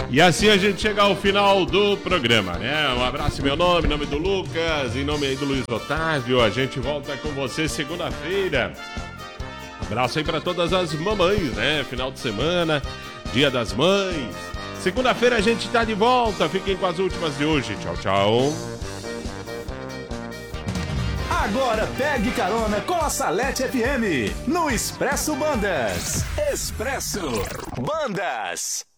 E assim a gente chega ao final do programa, né? Um abraço em meu nome, em nome do Lucas, em nome aí do Luiz Otávio. A gente volta com você segunda-feira. Abraço aí pra todas as mamães, né? Final de semana, Dia das Mães. Segunda-feira a gente tá de volta. Fiquem com as últimas de hoje. Tchau, tchau. Agora pegue carona com a Salete FM no Expresso Bandas. Expresso Bandas.